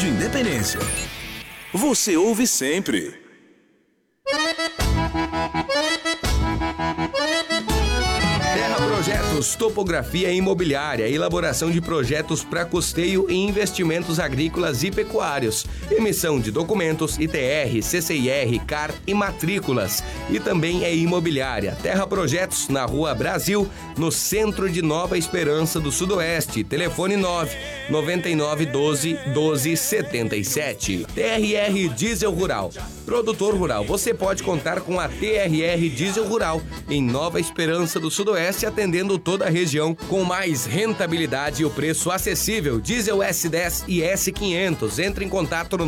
de Independência. Você ouve sempre. Terra Projetos, topografia imobiliária, elaboração de projetos para custeio e investimentos agrícolas e pecuários, emissão de documentos, ITR, CCIR, CAR e matrículas. E também é imobiliária. Terra Projetos, na Rua Brasil, no centro de Nova Esperança do Sudoeste. Telefone 99912-1277. TRR Diesel Rural. Produtor rural, você pode contar com a TRR Diesel Rural em Nova Esperança do Sudoeste, atendendo toda a região com mais rentabilidade e o preço acessível. Diesel S10 e S500. Entre em contato no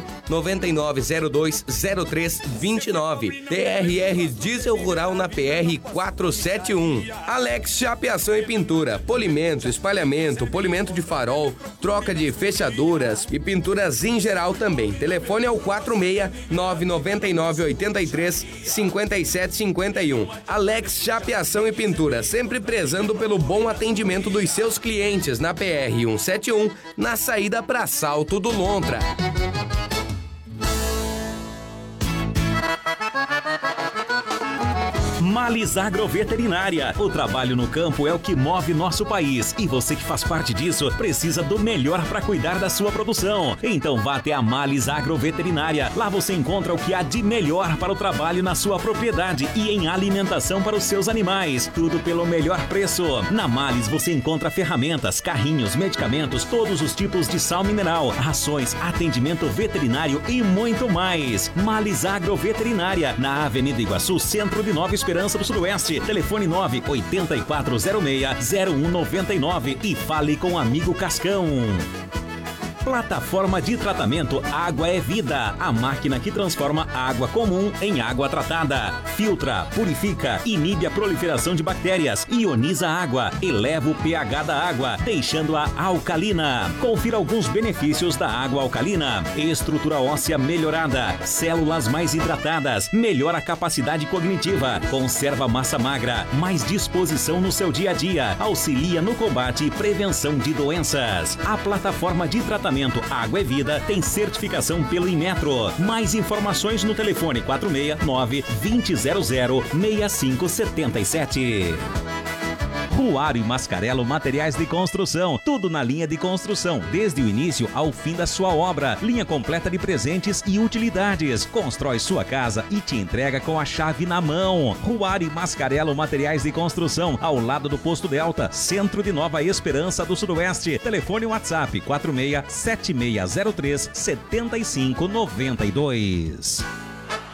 999020329. TRR Diesel Rural na PR 471. Alex Chapeação e Pintura. Polimento, espalhamento, polimento de farol, troca de fechaduras e pinturas em geral também. Telefone é o 469-9983-5751. Alex Chapeação e Pintura, sempre prezando pelo bom atendimento dos seus clientes na PR 171, na saída para Salto do Lontra. Males Agroveterinária. O trabalho no campo é o que move nosso país e você que faz parte disso precisa do melhor para cuidar da sua produção. Então vá até a Males Agroveterinária. Lá você encontra o que há de melhor para o trabalho na sua propriedade e em alimentação para os seus animais. Tudo pelo melhor preço. Na Males você encontra ferramentas, carrinhos, medicamentos, todos os tipos de sal mineral, rações, atendimento veterinário e muito mais. Males Agroveterinária, na Avenida Iguaçu, centro de Nova Esperança do Sudoeste. Telefone 98406-0199 e fale com o amigo Cascão. Plataforma de tratamento Água é Vida. A máquina que transforma água comum em água tratada. Filtra, purifica, inibe a proliferação de bactérias, ioniza a água, eleva o pH da água, deixando-a alcalina. Confira alguns benefícios da água alcalina: estrutura óssea melhorada, células mais hidratadas, melhora a capacidade cognitiva, conserva massa magra, mais disposição no seu dia a dia, auxilia no combate e prevenção de doenças. A plataforma de tratamento Água é Vida tem certificação pelo Inmetro. Mais informações no telefone 469-2000-6577. Ruário e Mascarello Materiais de Construção. Tudo na linha de construção, desde o início ao fim da sua obra. Linha completa de presentes e utilidades. Constrói sua casa e te entrega com a chave na mão. Ruário e Mascarello Materiais de Construção, ao lado do Posto Delta, centro de Nova Esperança do Sudoeste. Telefone WhatsApp 46-7603-7592.